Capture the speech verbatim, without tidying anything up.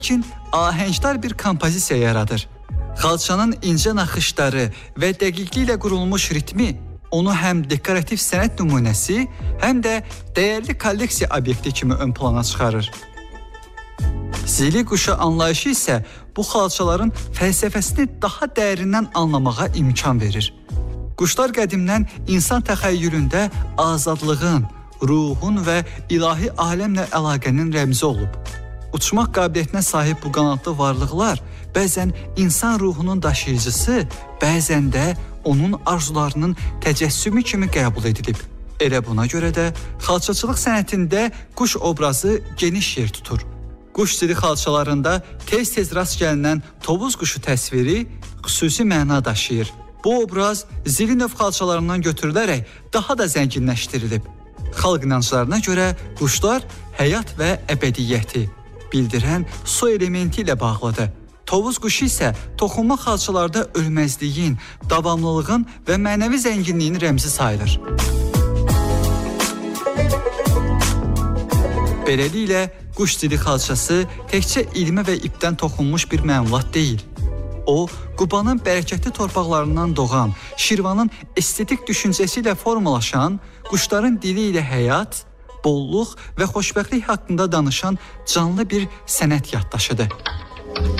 Lakin ahəngdar bir kompozisiya yaradır. Xalçanın incə naxışları və dəqiqliklə qurulmuş ritmi onu həm dekorativ sənət nümunəsi, həm də dəyərli kolleksiya obyekti kimi ön plana çıxarır. Zili quşu anlayışı isə bu xalçaların fəlsəfəsini daha dərindən anlamağa imkan verir. Quşlar qədimdən insan təxəyyülündə azadlığın, ruhun və ilahi aləmlə əlaqənin rəmzi olub. Uçmaq qabiliyyətinə sahib bu qanadlı varlıqlar bəzən insan ruhunun daşıyıcısı, bəzən də onun arzularının təcəssümü kimi qəbul edilib. Elə buna görə də xalçaçılıq sənətində quş obrazı geniş yer tutur. Quş zili xalçalarında tez-tez rast gəlinən tovuz quşu təsviri xüsusi məna daşıyır. Bu obraz zili növ xalçalarından götürülərək daha da zənginləşdirilib. Xalq inanclarına görə quşlar həyat və əbədiyyəti bildirən su elementi ilə bağlıdır. Tovuz quşu isə toxunma xalçalarda ölməzliyin, davamlılığın və mənəvi zənginliyin rəmzi sayılır. Beləliklə, quş zili xalçası təkcə ilmə və ipdən toxunmuş bir məmulat deyil. O, Qubanın bərəkətli torpaqlarından doğan, Şirvanın estetik düşüncəsi ilə formalaşan, quşların dili ilə həyat, bolluq və xoşbəxtlik haqqında danışan canlı bir sənət yaddaşıdır.